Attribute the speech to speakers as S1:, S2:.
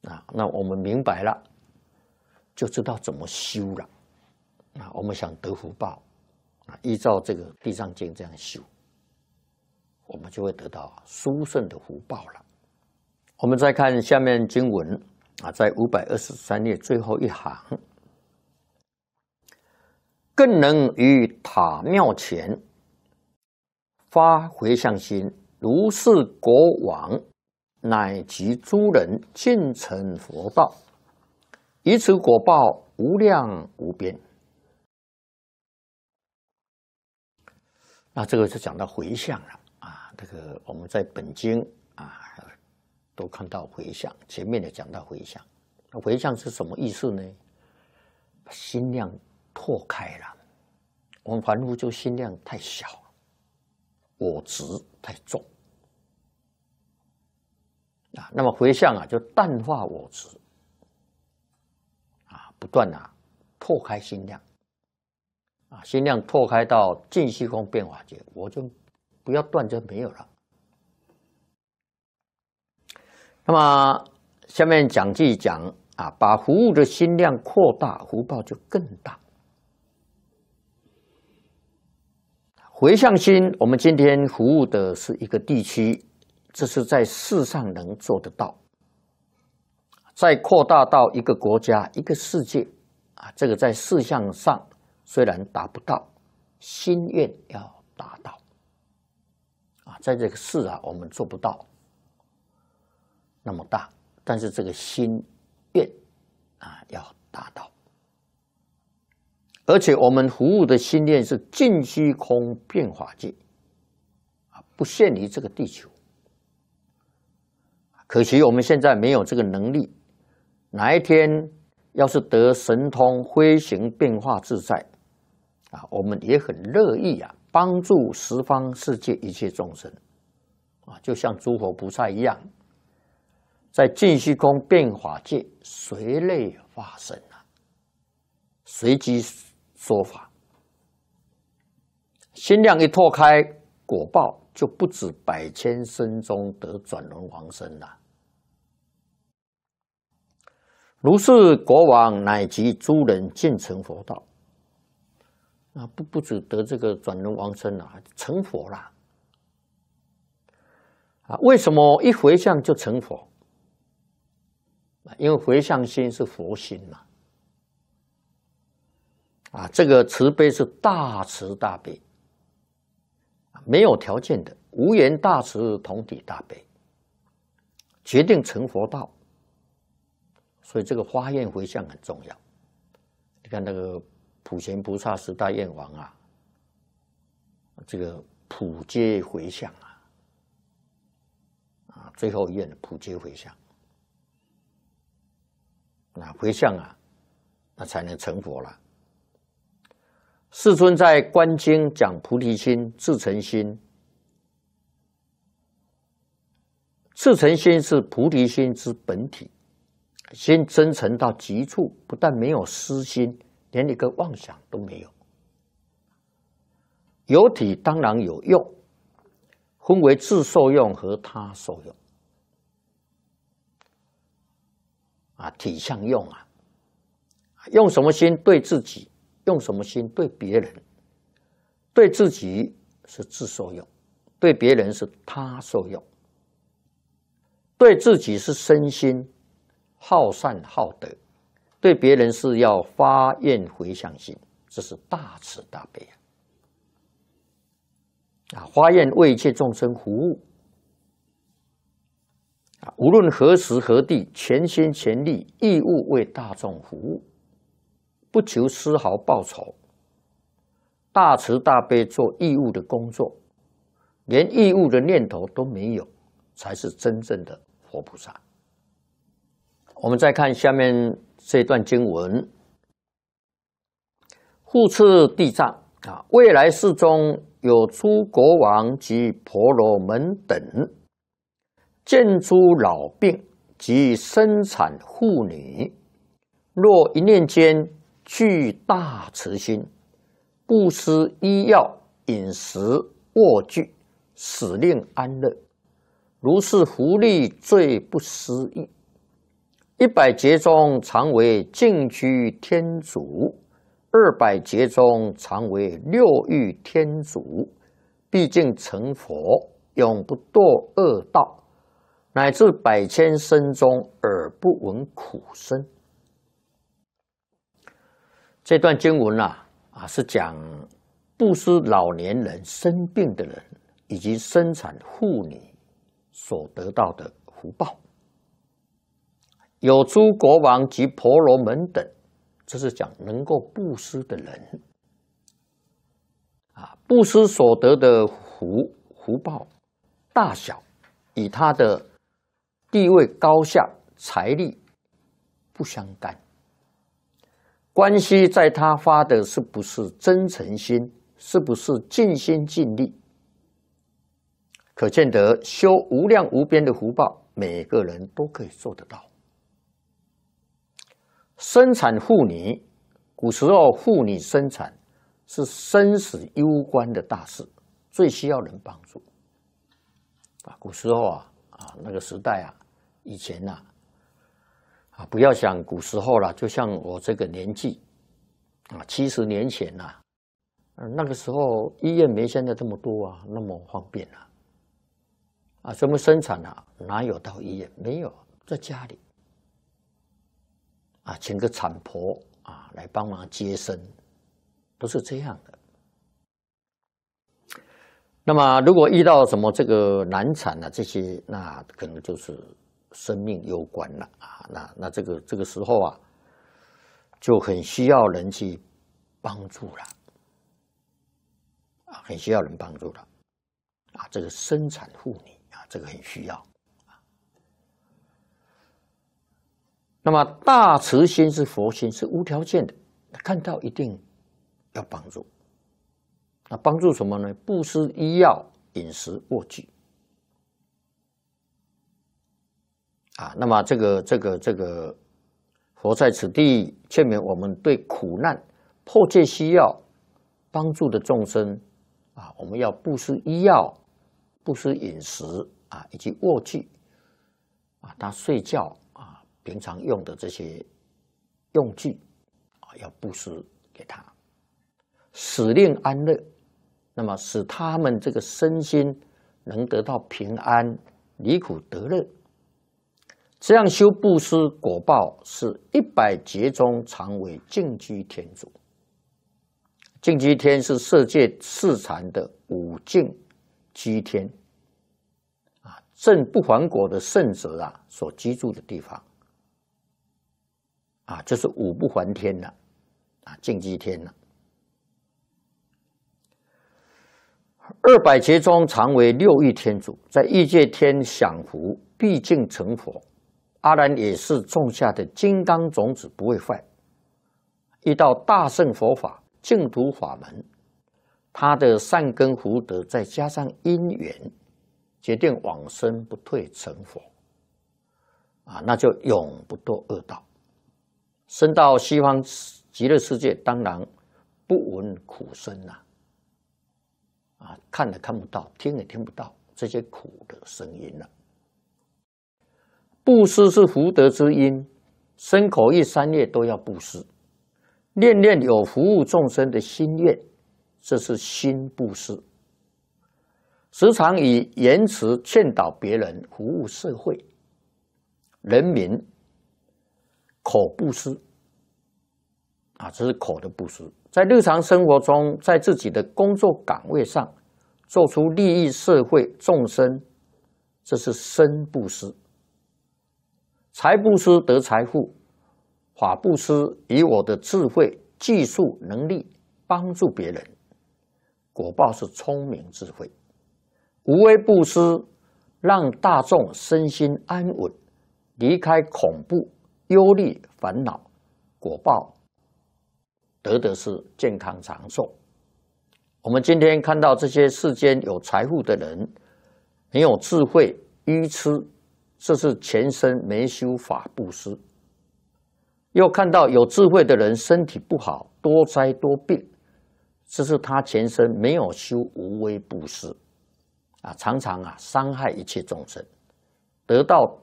S1: 那我们明白了，就知道怎么修了。我们想得福报，依照这个《地藏经》这样修，我们就会得到殊胜的福报了。我们再看下面经文在523页最后一行，更能于塔庙前发回向心，如是国王乃及诸人尽成佛道，以此果报无量无边。那这个就讲到回向了这个我们在本经都看到回向，前面也讲到回向。那回向是什么意思呢？心量拓开了，我们凡夫就心量太小，我执太重那么回向就淡化我执不断拓开心量心量拓开到尽虚空变法界，我就不要断就没有了。那么下面讲记讲把服务的心量扩大，福报就更大。回向心，我们今天服务的是一个地区，这是在世上能做得到。再扩大到一个国家、一个世界这个在事项上虽然达不到，心愿要达到在这个事我们做不到那么大，但是这个心愿要达到。而且我们服务的心愿是尽虚空遍法界不限于这个地球。可惜我们现在没有这个能力，哪一天要是得神通飞行变化自在我们也很乐意帮助十方世界一切众生就像诸佛菩萨一样，在尽虚空变法界随类发生随机说法，心量一拓开，果报就不止百千生中得转轮王身了。如是国王乃及诸人尽成佛道不止得这个转轮王身成佛了为什么一回向就成佛？因为回向心是佛心嘛这个慈悲是大慈大悲，没有条件的，无缘大慈同体大悲，决定成佛道。所以这个发愿回向很重要。你看那个普贤菩萨十大愿王这个普皆回向最后一愿普皆回向回向那才能成佛了。世尊在观经讲菩提心、至诚心，至诚心是菩提心之本体，心真诚到极处，不但没有私心，连一个妄想都没有。有体当然有用，分为自受用和他受用体相用用什么心对自己，用什么心对别人。对自己是自受用，对别人是他受用。对自己是身心好善好德，对别人是要发愿回向心，这是大慈大悲发愿为一切众生服务无论何时何地，全心全力义务为大众服务，不求丝毫报酬，大慈大悲做义务的工作，连义务的念头都没有，才是真正的佛菩萨。我们再看下面这段经文，复次地藏未来世中有诸国王及婆罗门等，见诸老病及生产妇女，若一念间具大慈心，布施医药、饮食、卧具，使令安乐，如是福利最不思议。 100劫中常为净居天主，200劫中常为六欲天主，毕竟成佛，永不堕恶道，乃至百千生中耳不闻苦声。这段经文是讲布施老年人、生病的人以及生产妇女所得到的福报。有诸国王及婆罗门等，这是讲能够布施的人布施所得的福报大小，与他的地位高下、财力不相干，关系在他发的是不是真诚心，是不是尽心尽力。可见得修无量无边的福报，每个人都可以做得到。生产妇女，古时候妇女生产是生死攸关的大事，最需要人帮助。古时候那个时代以前不要想古时候了，就像我这个年纪70年前那个时候医院没现在这么多那么方便什么生产哪有到医院？没有，在家里请个产婆来帮忙接生，都是这样的。那么如果遇到什么这个难产这些，那可能就是生命攸关了那这个时候就很需要人去帮助了很需要人帮助了这个生产妇女这个很需要那么大慈心是佛心，是无条件的，看到一定要帮助。那帮助什么呢？布施医药、饮食、卧具那么这个佛在此地劝勉我们，对苦难迫切需要帮助的众生我们要布施医药、布施饮食以及卧具他睡觉平常用的这些用具要布施给他，使令安乐，那么使他们这个身心能得到平安，离苦得乐。这样修布施果报是100劫中常为净居天主。净居天是色界四禅的五净居天证不还果的圣者所居住的地方就是五不还天了净居天了。200劫中常为六欲天主，在欲界天享福，毕竟成佛。阿难也是种下的金刚种子，不会坏。遇到大乘佛法、净土法门，他的善根福德再加上因缘，决定往生不退成佛那就永不堕恶道。升到西方极乐世界，当然不闻苦声看也看不到，听也听不到这些苦的声音了。布施是福德之因，身口意三业都要布施，念念有服务众生的心愿，这是心布施。时常以言辞劝导别人，服务社会人民，口布施这是口的布施。在日常生活中，在自己的工作岗位上做出利益社会众生，这是身布施。财布施得财富，法布施以我的智慧、技术、能力帮助别人，果报是聪明智慧。无为布施让大众身心安稳，离开恐怖、忧虑、烦恼，果报得的是健康长寿。我们今天看到这些世间有财富的人没有智慧，愚痴，这是前身没修法布施。又看到有智慧的人身体不好，多灾多病，这是他前身没有修无为布施常常伤害一切众生，得到